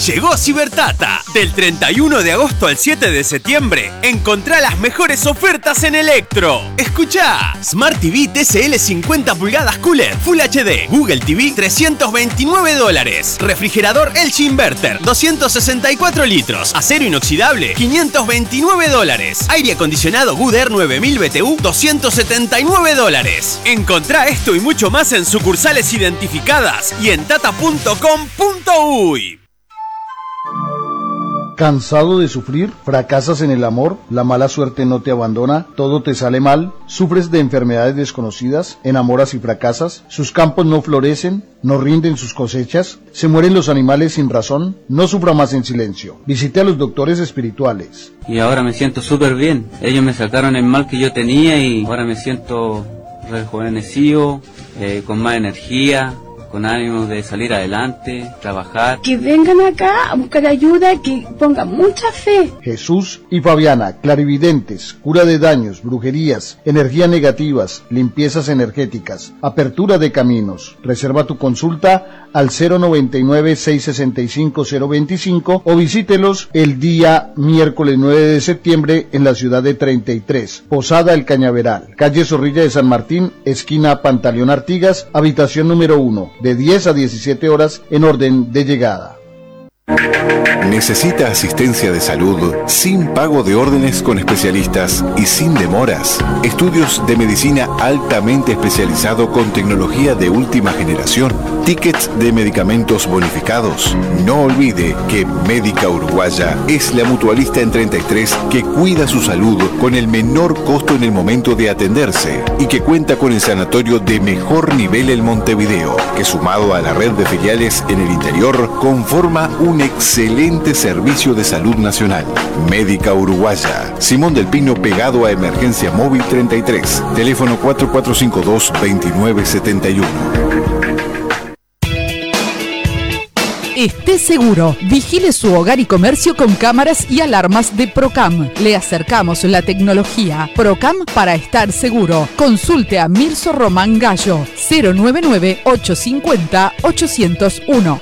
Llegó Cibertata. Del 31 de agosto al 7 de septiembre, encontrá las mejores ofertas en electro. Escuchá. Smart TV TCL 50 pulgadas Cooler Full HD. Google TV $329. Refrigerador LG Inverter 264 litros. Acero inoxidable $529. Aire acondicionado Gooder 9000 BTU $279. Encontrá esto y mucho más en sucursales identificadas y en tata.com.uy. ¿Cansado de sufrir? ¿Fracasas en el amor? ¿La mala suerte no te abandona? ¿Todo te sale mal? ¿Sufres de enfermedades desconocidas? ¿Enamoras y fracasas? ¿Sus campos no florecen? ¿No rinden sus cosechas? ¿Se mueren los animales sin razón? No sufra más en silencio. Visite a los doctores espirituales. Y ahora me siento súper bien. Ellos me sacaron el mal que yo tenía y ahora me siento rejuvenecido, con más energía, con ánimo de salir adelante, trabajar. Que vengan acá a buscar ayuda, que pongan mucha fe. Jesús y Fabiana, clarividentes, cura de daños, brujerías, energías negativas, limpiezas energéticas, apertura de caminos. Reserva tu consulta al 099-665-025 o visítelos el día miércoles 9 de septiembre en la ciudad de 33, Posada El Cañaveral, calle Zorrilla de San Martín, esquina Pantaleón Artigas, habitación número 1, de 10 a 17 horas en orden de llegada. ¿Necesita asistencia de salud sin pago de órdenes con especialistas y sin demoras? Estudios de medicina altamente especializado con tecnología de última generación. Tickets de medicamentos bonificados. No olvide que Médica Uruguaya es la mutualista en 33 que cuida su salud con el menor costo en el momento de atenderse y que cuenta con el sanatorio de mejor nivel en Montevideo, que sumado a la red de filiales en el interior conforma un excelente servicio de salud nacional. Médica Uruguaya. Simón del Pino pegado a Emergencia Móvil 33. Teléfono 4452-2971. Esté seguro, vigile su hogar y comercio con cámaras y alarmas de Procam. Le acercamos la tecnología. Procam para estar seguro. Consulte a Mirso Román Gallo, 099-850-801.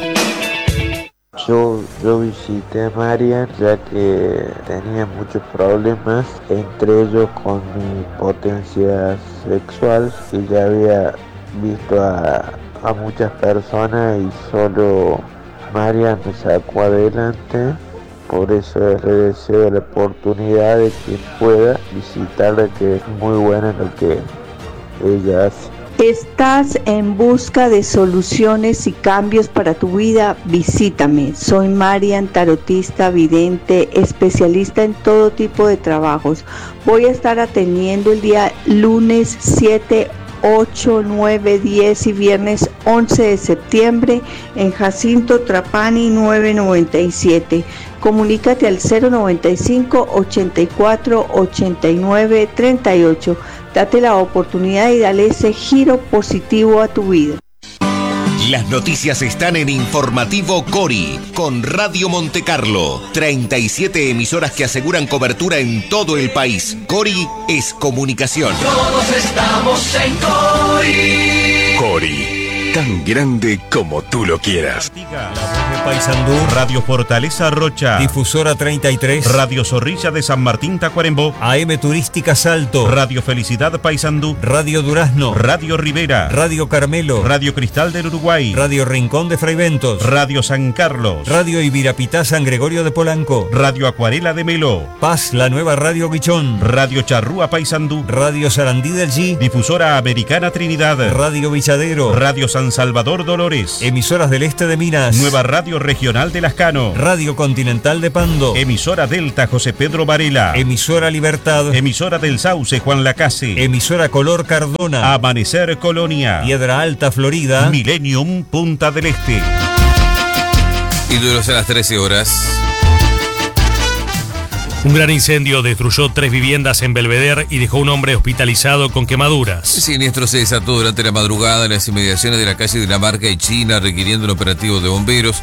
Yo visité a Marian ya que tenía muchos problemas, entre ellos con mi potencia sexual, y ya había visto a muchas personas y solo Marian me sacó adelante. Por eso le deseo la oportunidad de que pueda visitarla, que es muy buena lo que ella hace. ¿Estás en busca de soluciones y cambios para tu vida? Visítame. Soy Marian, tarotista, vidente, especialista en todo tipo de trabajos. Voy a estar atendiendo el día lunes 7, 8, 9, 10 y viernes 11 de septiembre en Jacinto Trapani 997. Comunícate al 095 84 89 38. Date la oportunidad y dale ese giro positivo a tu vida. Las noticias están en Informativo Cori, con Radio Montecarlo. 37 emisoras que aseguran cobertura en todo el país. Cori es comunicación. Todos estamos en Cori. Cori, tan grande como tú lo quieras. Paysandú, Radio Fortaleza Rocha, Difusora 33, Radio Zorrilla de San Martín Tacuarembó, AM Turística Salto, Radio Felicidad Paysandú, Radio Durazno, Radio Rivera, Radio Carmelo, Radio Cristal del Uruguay, Radio Rincón de Fraiventos, Radio San Carlos, Radio Ibirapitá San Gregorio de Polanco, Radio Acuarela de Melo, Paz, la nueva Radio Guichón, Radio Charrúa Paysandú, Radio Sarandí del G, Difusora Americana Trinidad, Radio Villadero, Radio San Salvador Dolores, Emisoras del Este de Minas, Nueva Radio Regional de Lascano, Radio Continental de Pando, Emisora Delta José Pedro Varela, Emisora Libertad, Emisora del Sauce Juan Lacase, Emisora Color Cardona, Amanecer Colonia, Piedra Alta Florida, Millennium Punta del Este. Y duros a las 13 horas. Un gran incendio destruyó 3 viviendas en Belvedere y dejó un hombre hospitalizado con quemaduras. El siniestro se desató durante la madrugada en las inmediaciones de la calle Dinamarca y China, requiriendo un operativo de bomberos.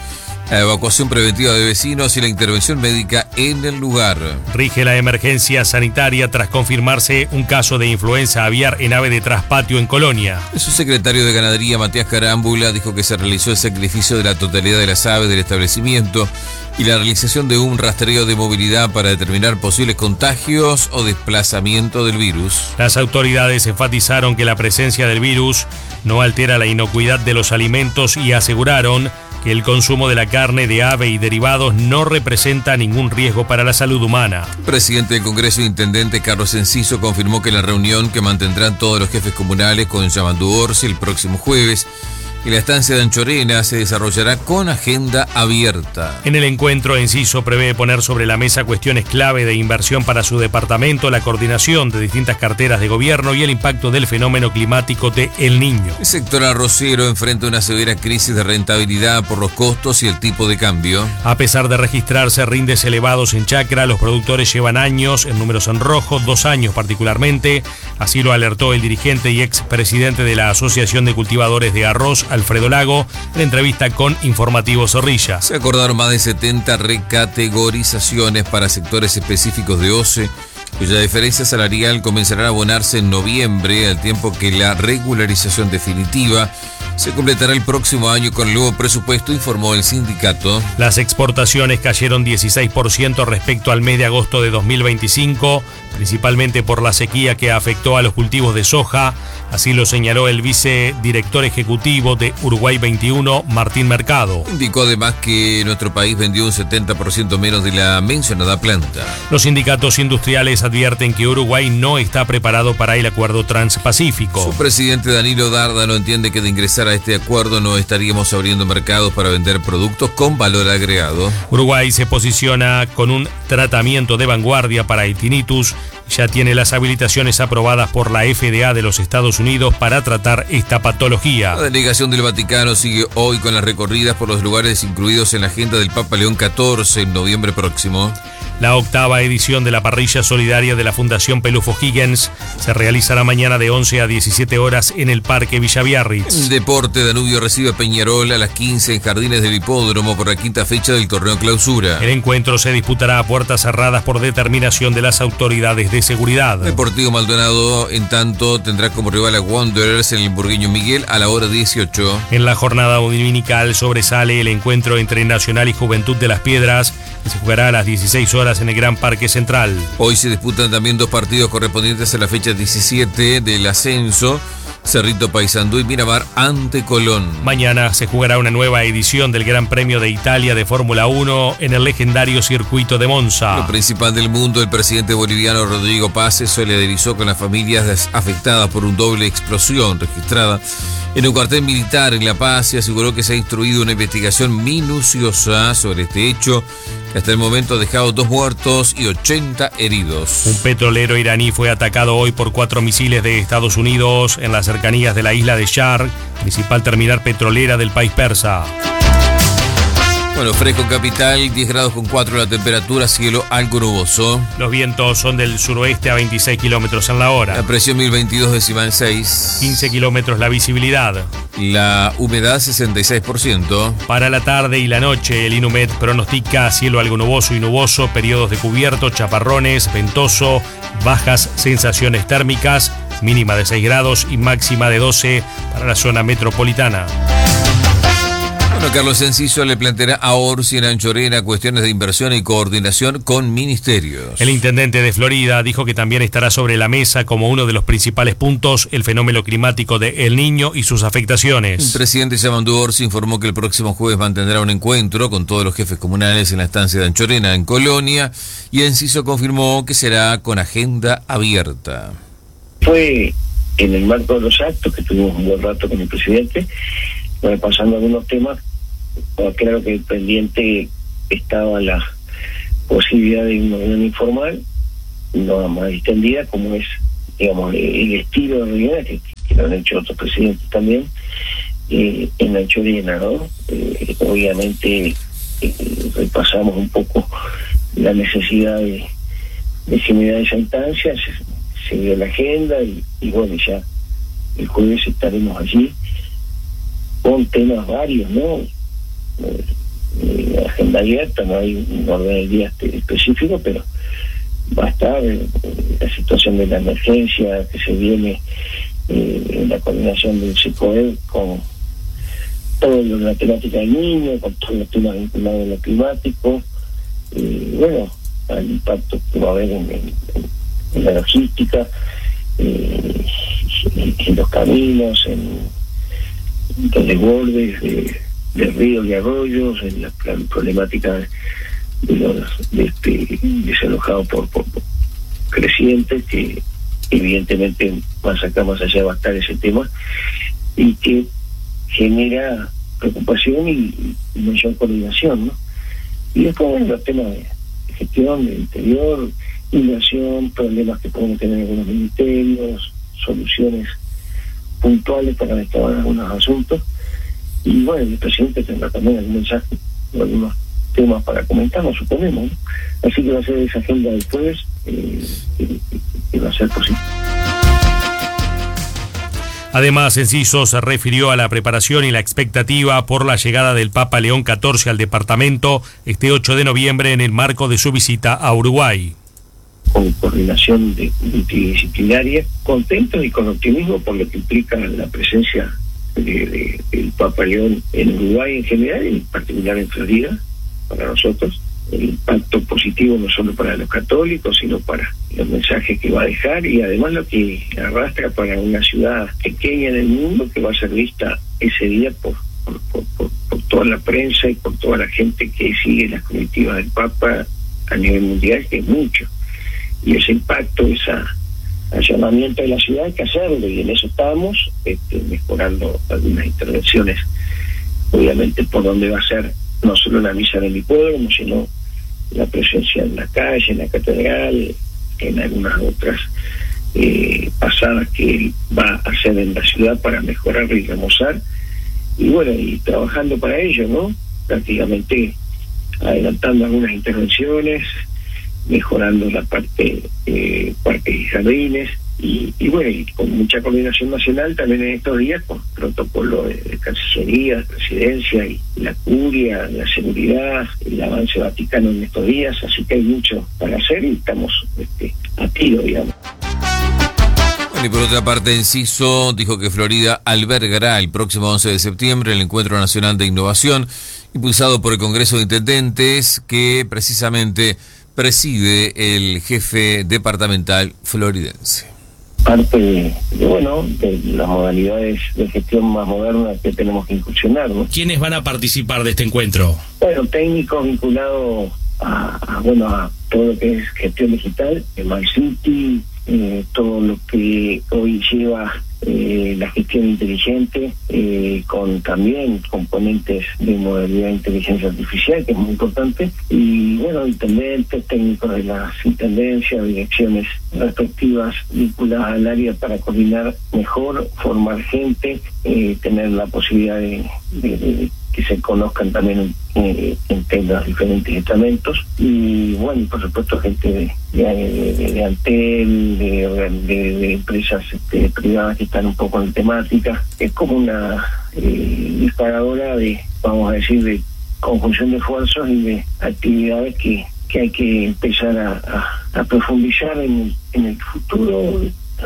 la evacuación preventiva de vecinos y la intervención médica en el lugar. Rige la emergencia sanitaria tras confirmarse un caso de influenza aviar en ave de traspatio en Colonia. El subsecretario de Ganadería, Matías Carámbula, dijo que se realizó el sacrificio de la totalidad de las aves del establecimiento y la realización de un rastreo de movilidad para determinar posibles contagios o desplazamiento del virus. Las autoridades enfatizaron que la presencia del virus no altera la inocuidad de los alimentos y aseguraron que el consumo de la carne de ave y derivados no representa ningún riesgo para la salud humana. El presidente del Congreso de Intendentes, Carlos Enciso, confirmó que la reunión que mantendrán todos los jefes comunales con Yamandu Orsi el próximo jueves y la estancia de Anchorena se desarrollará con agenda abierta. En el encuentro, Enciso prevé poner sobre la mesa cuestiones clave de inversión para su departamento, la coordinación de distintas carteras de gobierno y el impacto del fenómeno climático de El Niño. El sector arrocero enfrenta una severa crisis de rentabilidad por los costos y el tipo de cambio. A pesar de registrarse rindes elevados en chacra, los productores llevan años en números en rojo, 2 años particularmente. Así lo alertó el dirigente y expresidente de la Asociación de Cultivadores de Arroz, Alfredo Lago, en entrevista con Informativo Zorrilla. Se acordaron más de 70 recategorizaciones para sectores específicos de OCE, cuya diferencia salarial comenzará a abonarse en noviembre, al tiempo que la regularización definitiva se completará el próximo año con el nuevo presupuesto, informó el sindicato. Las exportaciones cayeron 16% respecto al mes de agosto de 2025, principalmente por la sequía que afectó a los cultivos de soja. Así lo señaló el vicedirector ejecutivo de Uruguay 21, Martín Mercado. Indicó además que nuestro país vendió un 70% menos de la mencionada planta. Los sindicatos industriales advierten que Uruguay no está preparado para el acuerdo transpacífico. Su presidente Danilo Dárdano entiende que de ingresar a este acuerdo no estaríamos abriendo mercados para vender productos con valor agregado. Uruguay se posiciona con un tratamiento de vanguardia para el tinnitus. Ya tiene las habilitaciones aprobadas por la FDA de los Estados Unidos para tratar esta patología. La delegación del Vaticano sigue hoy con las recorridas por los lugares incluidos en la agenda del Papa León XIV en noviembre próximo. La 8ª edición de la parrilla solidaria de la Fundación Pelufo Higgins se realizará mañana de 11 a 17 horas en el Parque Villa Biarritz. En deporte, Danubio recibe a Peñarol a las 15 en Jardines del Hipódromo por la 5ª fecha del torneo Clausura. El encuentro se disputará a puertas cerradas por determinación de las autoridades de seguridad. Deportivo Maldonado, en tanto, tendrá como rival a Wanderers en el Burgueño Miguel a la hora 18. En la jornada dominical sobresale el encuentro entre Nacional y Juventud de Las Piedras, que se jugará a las 16 horas en el Gran Parque Central. Hoy se disputan también 2 partidos correspondientes a la fecha 17 del ascenso. Cerrito Paysandú y Miramar ante Colón. Mañana se jugará una nueva edición del Gran Premio de Italia de Fórmula 1 en el legendario circuito de Monza. Lo principal del mundo, el presidente boliviano Rodrigo Paz se solidarizó con las familias afectadas por una doble explosión registrada en un cuartel militar en La Paz y aseguró que se ha instruido una investigación minuciosa sobre este hecho, que hasta el momento ha dejado 2 muertos y 80 heridos. Un petrolero iraní fue atacado hoy por 4 misiles de Estados Unidos en las cercanías de la isla de Shark, principal terminal petrolera del país persa. Bueno, fresco en capital, 10 grados con 4 la temperatura, cielo algo nuboso. Los vientos son del suroeste a 26 kilómetros en la hora. La presión 1022,6. 15 kilómetros la visibilidad. La humedad 66%. Para la tarde y la noche, el Inumet pronostica cielo algo nuboso y nuboso, periodos de cubierto, chaparrones, ventoso, bajas sensaciones térmicas, mínima de 6 grados y máxima de 12 para la zona metropolitana. Bueno, Carlos Enciso le planteará a Orsi en Anchorena cuestiones de inversión y coordinación con ministerios. El intendente de Florida dijo que también estará sobre la mesa como uno de los principales puntos el fenómeno climático de El Niño y sus afectaciones. El presidente Yamandu Orsi informó que el próximo jueves mantendrá un encuentro con todos los jefes comunales en la estancia de Anchorena, en Colonia, y Enciso confirmó que será con agenda abierta. Fue en el marco de los actos que tuvimos un buen rato con el presidente, repasando algunos temas. Claro que pendiente estaba la posibilidad de una reunión informal, no más extendida, como es, digamos, el estilo de reuniones que lo han hecho otros presidentes también, en Anchorena, ¿no? Obviamente repasamos un poco la necesidad de generar esa instancia, se dio la agenda y bueno, ya el jueves estaremos allí con temas varios, ¿no? agenda abierta, no hay un orden del día específico, pero va a estar la situación de la emergencia que se viene, en la coordinación del SECOED con todo lo de la temática del niño, con todos los temas vinculados a lo climático, bueno, al impacto que va a haber en la logística, en los caminos, en los desbordes de ríos y arroyos, en la problemática de este desalojado por crecientes, que evidentemente más acá, más allá va a estar ese tema, y que genera preocupación y mayor coordinación, ¿no? Y después, bueno, los temas de gestión, de interior, inversión, problemas que podemos tener en algunos ministerios, soluciones puntuales para restaurar algunos asuntos. Y bueno, el presidente tendrá también algún mensaje o algunos temas para comentarnos, suponemos, ¿no? Así que va a ser esa agenda del jueves que va a ser posible. Además, Enciso se refirió a la preparación y la expectativa por la llegada del Papa León XIV al departamento este 8 de noviembre en el marco de su visita a Uruguay. Con coordinación multidisciplinaria, contentos y con optimismo por lo que implica la presencia del Papa León en Uruguay en general, y en particular en Florida, para nosotros. El impacto positivo no solo para los católicos, sino para los mensajes que va a dejar, y además lo que arrastra para una ciudad pequeña en el mundo, que va a ser vista ese día por toda la prensa y por toda la gente que sigue las comitivas del Papa a nivel mundial, que es mucho. Y ese impacto, ese allanamiento de la ciudad hay que hacerlo, y en eso estamos, mejorando algunas intervenciones, obviamente por donde va a ser no solo la misa del hipódromo, sino la presencia en la calle, en la catedral, en algunas otras pasadas que él va a hacer en la ciudad para mejorar y remozar, y bueno, y trabajando para ello, ¿no? Prácticamente adelantando algunas intervenciones, mejorando la parte parques y jardines, y bueno, y con mucha coordinación nacional también en estos días, con protocolo de Cancillería, de Presidencia y la Curia, la seguridad, el avance vaticano en estos días, así que hay mucho para hacer y estamos a tiro, digamos. Bueno, y por otra parte, Enciso dijo que Florida albergará el próximo 11 de septiembre el Encuentro Nacional de Innovación, impulsado por el Congreso de Intendentes, que precisamente preside el jefe departamental floridense. Parte de las modalidades de gestión más modernas que tenemos que incursionar, ¿no? ¿Quiénes van a participar de este encuentro? Bueno, técnicos vinculados a todo lo que es gestión digital, MyCity, todo lo que hoy lleva la gestión inteligente, con también componentes de modalidad de inteligencia artificial, que es muy importante, y bueno, intendentes, técnicos de las intendencias, direcciones respectivas vinculadas al área para coordinar mejor, formar gente, tener la posibilidad de que se conozcan también entre los diferentes estamentos, y bueno, por supuesto gente de Antel, de empresas privadas que están un poco en temática. Es como una disparadora de, vamos a decir, de conjunción de esfuerzos y de actividades que hay que empezar a profundizar en el futuro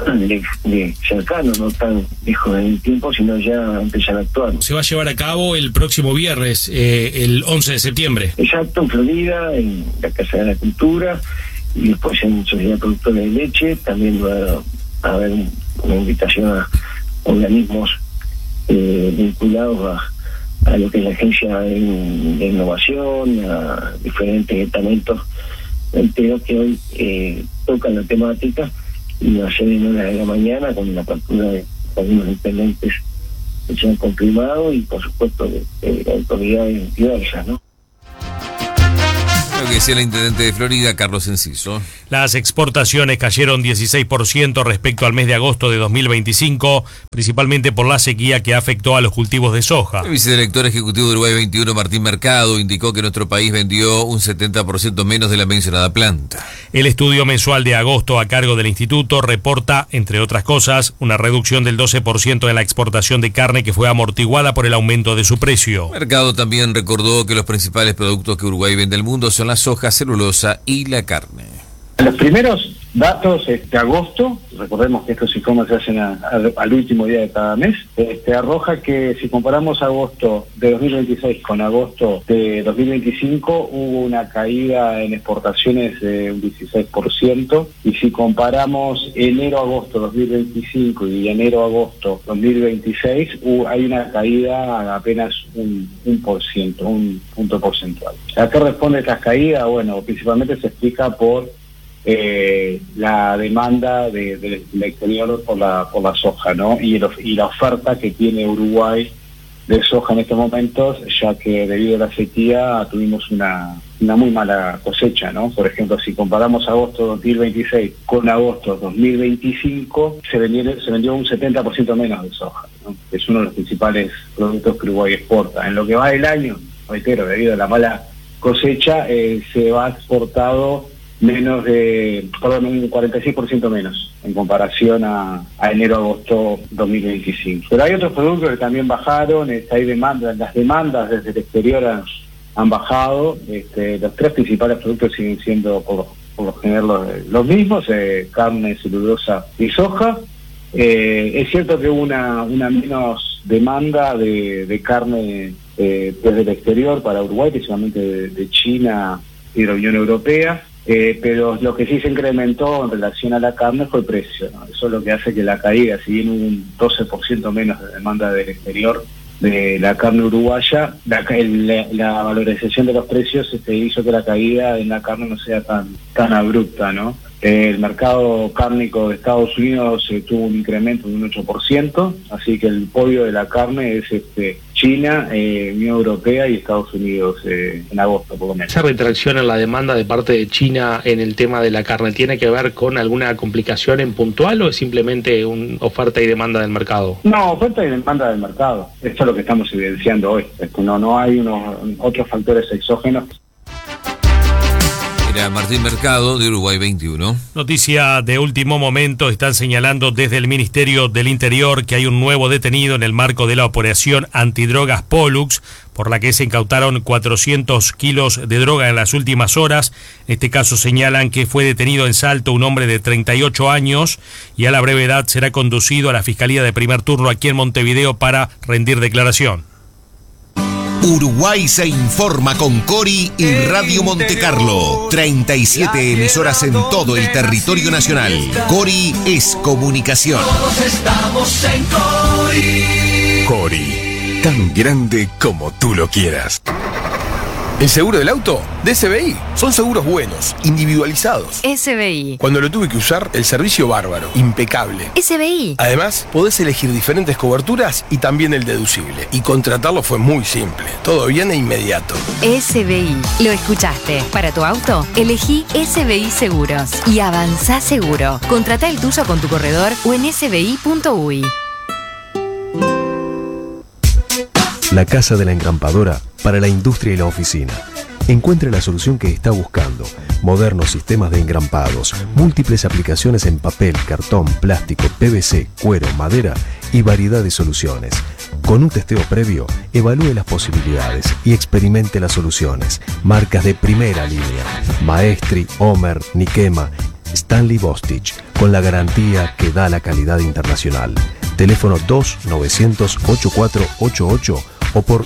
de cercano, no tan lejos en el tiempo, sino ya empezar a actuar. Se va a llevar a cabo el próximo viernes, el 11 de septiembre. Exacto, en Florida, en la Casa de la Cultura, y después en Sociedad Productora de Leche. También va a haber una invitación a organismos vinculados a lo que es la Agencia de Innovación, a diferentes estamentos enteros que hoy tocan la temática, y va a ser en horas de la mañana con la apertura de algunos intendentes que se han confirmado, y por supuesto de autoridades diversas, ¿no? Lo que decía el intendente de Florida, Carlos Enciso. Las exportaciones cayeron 16% respecto al mes de agosto de 2025, principalmente por la sequía que afectó a los cultivos de soja. El vicedirector ejecutivo de Uruguay 21, Martín Mercado, indicó que nuestro país vendió un 70% menos de la mencionada planta. El estudio mensual de agosto a cargo del instituto reporta, entre otras cosas, una reducción del 12% en la exportación de carne que fue amortiguada por el aumento de su precio. Mercado también recordó que los principales productos que Uruguay vende al mundo son la soja, celulosa y la carne. Los primeros datos de agosto, recordemos que estos informes se hacen al último día de cada mes, arroja que si comparamos agosto de 2026 con agosto de 2025 hubo una caída en exportaciones de un 16%, y si comparamos enero-agosto 2025 y enero-agosto 2026 hay una caída de apenas un punto porcentual. ¿A qué responde esta caída? Bueno, principalmente se explica por la demanda del exterior por la soja, ¿no? Y la oferta que tiene Uruguay de soja en estos momentos, ya que debido a la sequía tuvimos una muy mala cosecha, ¿no? Por ejemplo, si comparamos agosto 2026 con agosto 2025, se vendió un 70% menos de soja, ¿no? Es uno de los principales productos que Uruguay exporta. En lo que va del año, reitero, debido a la mala cosecha, se va exportado un 46% menos en comparación a enero-agosto 2025. Pero hay otros productos que también bajaron, hay las demandas desde el exterior han bajado, los tres principales productos siguen siendo por lo general los mismos, carne, celulosa y soja. Es cierto que hubo una menos demanda de carne desde el exterior para Uruguay, principalmente de China y la Unión Europea. Pero lo que sí se incrementó en relación a la carne fue el precio, ¿no? Eso es lo que hace que la caída, si bien un 12% menos de demanda del exterior de la carne uruguaya, la valorización de los precios hizo que la caída en la carne no sea tan abrupta, ¿no? El mercado cárnico de Estados Unidos tuvo un incremento de un 8%, así que el podio de la carne es China, Unión Europea y Estados Unidos en agosto, por lo menos. ¿Esa retracción en la demanda de parte de China en el tema de la carne tiene que ver con alguna complicación en puntual o es simplemente una oferta y demanda del mercado? No, oferta y demanda del mercado. Esto es lo que estamos evidenciando hoy. No hay otros factores exógenos. Era Martín Mercado de Uruguay 21. Noticia de último momento, están señalando desde el Ministerio del Interior que hay un nuevo detenido en el marco de la operación antidrogas Pollux, por la que se incautaron 400 kilos de droga en las últimas horas. En este caso señalan que fue detenido en Salto un hombre de 38 años y a la brevedad será conducido a la Fiscalía de Primer Turno aquí en Montevideo para rendir declaración. Uruguay se informa con Cori y Radio Montecarlo. 37 emisoras en todo el territorio nacional. Cori es comunicación. Todos estamos en Cori. Cori, tan grande como tú lo quieras. ¿El seguro del auto? De SBI. Son seguros buenos, individualizados. SBI. Cuando lo tuve que usar, el servicio bárbaro, impecable. SBI. Además, podés elegir diferentes coberturas y también el deducible. Y contratarlo fue muy simple. Todo bien e inmediato. SBI. Lo escuchaste. Para tu auto, elegí SBI Seguros. Y avanzá seguro. Contratá el tuyo con tu corredor o en sbi.uy. La Casa de la Engrampadora para la industria y la oficina. Encuentre la solución que está buscando. Modernos sistemas de engrampados, múltiples aplicaciones en papel, cartón, plástico, PVC, cuero, madera y variedad de soluciones. Con un testeo previo, evalúe las posibilidades y experimente las soluciones. Marcas de primera línea: Maestri, Homer, Nikema, Stanley Bostich, con la garantía que da la calidad internacional. Teléfono 2-900-8488 o por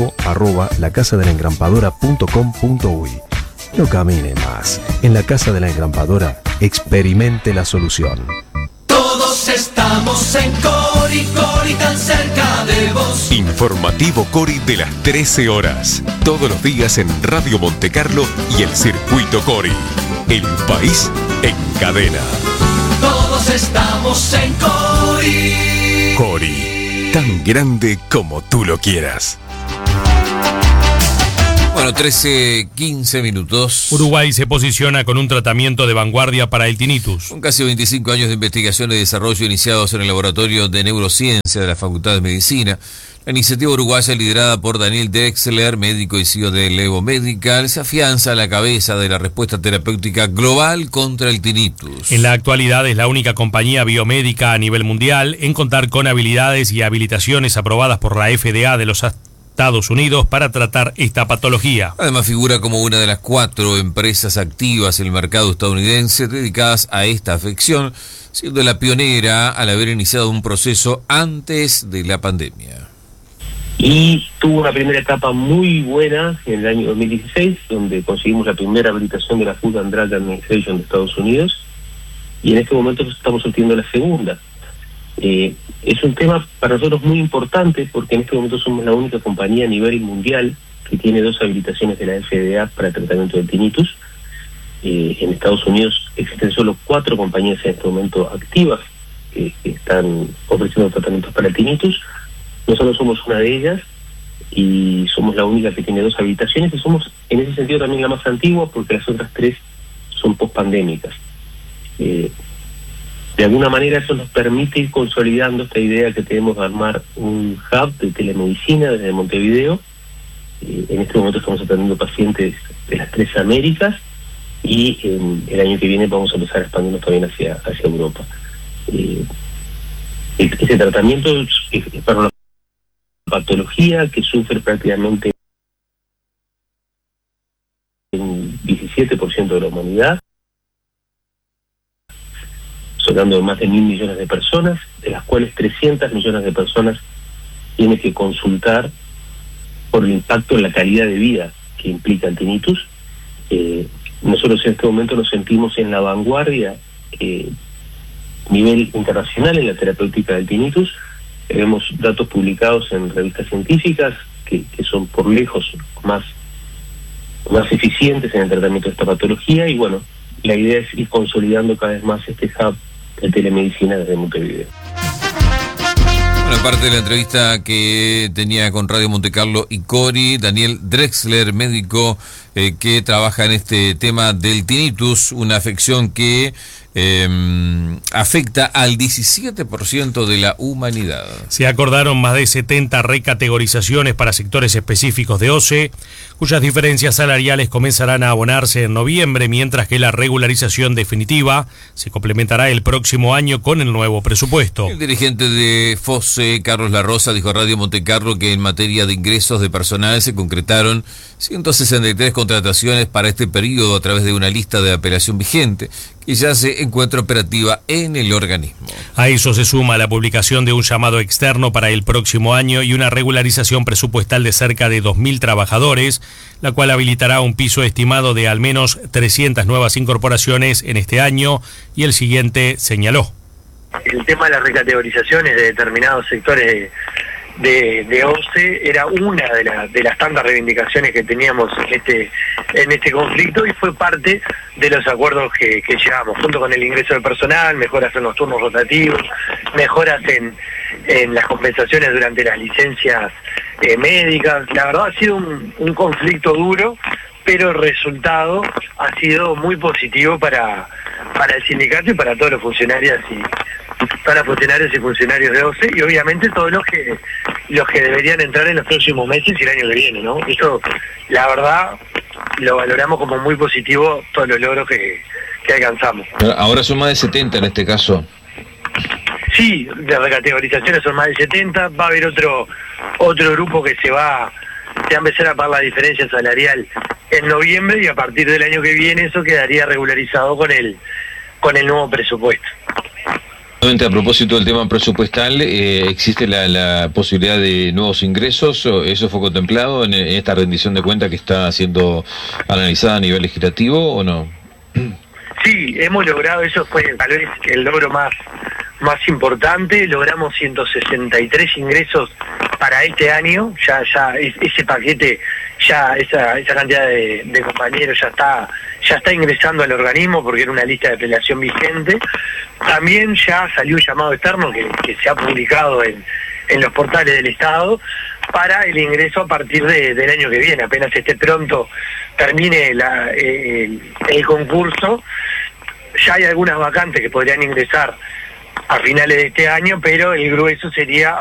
info@lacasadelengrampadora.com.uy. No camine más. En la Casa de la Engrampadora, experimente la solución. Todos estamos en Cori, Cori, tan cerca de vos. Informativo Cori de las 13 horas. Todos los días en Radio Montecarlo y el Circuito Cori. El país en cadena. Todos estamos en Cori. Cori, tan grande como tú lo quieras. Bueno, Bueno, 13:15 minutos. Uruguay se posiciona con un tratamiento de vanguardia para el tinnitus. Con casi 25 años de investigación y desarrollo iniciados en el Laboratorio de Neurociencia de la Facultad de Medicina, la iniciativa uruguaya liderada por Daniel Drexler, médico y CEO de Levo Medical, se afianza a la cabeza de la respuesta terapéutica global contra el tinnitus. En la actualidad es la única compañía biomédica a nivel mundial en contar con habilidades y habilitaciones aprobadas por la FDA de los Estados Unidos para tratar esta patología. Además figura como una de las 4 empresas activas en el mercado estadounidense dedicadas a esta afección, siendo la pionera al haber iniciado un proceso antes de la pandemia. Y tuvo una primera etapa muy buena en el año 2016, donde conseguimos la primera habilitación de la Food and Drug Administration de Estados Unidos, y en este momento estamos obteniendo la segunda. Es un tema para nosotros muy importante porque en este momento somos la única compañía a nivel mundial que tiene 2 habilitaciones de la FDA para el tratamiento del tinnitus. En Estados Unidos existen solo 4 compañías en este momento activas que están ofreciendo tratamientos para el tinnitus. Nosotros somos una de ellas y somos la única que tiene 2 habilitaciones y somos en ese sentido también la más antigua porque las otras 3 son post-pandémicas. De alguna manera eso nos permite ir consolidando esta idea que tenemos de armar un hub de telemedicina desde Montevideo. En este momento estamos atendiendo pacientes de las 3 Américas y el año que viene vamos a empezar a expandirnos también hacia Europa. Este tratamiento es para una patología que sufre prácticamente un 17% de la humanidad, hablando de más de 1.000 millones de personas, de las cuales 300 millones de personas tienen que consultar por el impacto en la calidad de vida que implica el tinnitus. Nosotros en este momento nos sentimos en la vanguardia a nivel internacional en la terapéutica del tinnitus. Tenemos datos publicados en revistas científicas que son por lejos más eficientes en el tratamiento de esta patología y bueno, la idea es ir consolidando cada vez más este hub de telemedicina desde Montevideo. Bueno, parte de la entrevista que tenía con Radio Montecarlo y Cori, Daniel Drexler, médico que trabaja en este tema del tinnitus, una afección que afecta al 17% de la humanidad. Se acordaron más de 70 recategorizaciones para sectores específicos de OCE, cuyas diferencias salariales comenzarán a abonarse en noviembre, mientras que la regularización definitiva se complementará el próximo año con el nuevo presupuesto. El dirigente de FOSE, Carlos La Rosa, dijo a Radio Montecarlo que en materia de ingresos de personal se concretaron 163 contrataciones para este periodo a través de una lista de apelación vigente que ya se encuentra operativa en el organismo. A eso se suma la publicación de un llamado externo para el próximo año y una regularización presupuestal de cerca de 2.000 trabajadores, la cual habilitará un piso estimado de al menos 300 nuevas incorporaciones en este año y el siguiente, señaló. El tema de las recategorizaciones de determinados sectores de OCE era una de las tantas reivindicaciones que teníamos en este conflicto y fue parte de los acuerdos que llevamos, junto con el ingreso de personal, mejoras en los turnos rotativos, mejoras en las compensaciones durante las licencias médicas. La verdad ha sido un conflicto duro, pero el resultado ha sido muy positivo para el sindicato y para todos los funcionarios y funcionarios de OCE y obviamente todos los que deberían entrar en los próximos meses y el año que viene, ¿no? Esto, la verdad, lo valoramos como muy positivo todos los logros que alcanzamos. Ahora son más de 70 en este caso. Sí, las recategorizaciones son más de 70, va a haber otro grupo que se va a empezar a pagar la diferencia salarial en noviembre y a partir del año que viene eso quedaría regularizado con el nuevo presupuesto. A propósito del tema presupuestal, ¿existe la posibilidad de nuevos ingresos? ¿Eso fue contemplado en esta rendición de cuentas que está siendo analizada a nivel legislativo o no? Sí, hemos logrado, eso fue tal vez el logro más importante, logramos 163 ingresos para este año, ya ese paquete, ya esa cantidad de compañeros ya está ingresando al organismo porque era una lista de apelación vigente. También ya salió un llamado externo que se ha publicado en los portales del Estado, para el ingreso a partir del año que viene, apenas esté pronto, termine el concurso. Ya hay algunas vacantes que podrían ingresar a finales de este año, pero el grueso sería